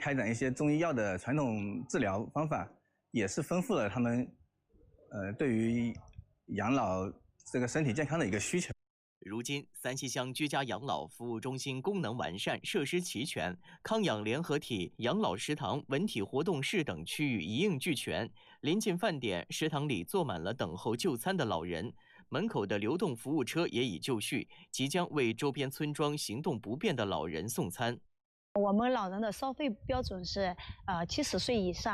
开展一些中医药的传统治疗方法，也是丰富了他们对于养老这个身体健康的一个需求。 如今，三溪乡居家养老服务中心功能完善，设施齐全，康养联合体、养老食堂、文体活动室等区域一应俱全。临近饭点，食堂里坐满了等候就餐的老人，门口的流动服务车也已就绪，即将为周边村庄行动不便的老人送餐。 我们老人的消费标准是，70岁以上。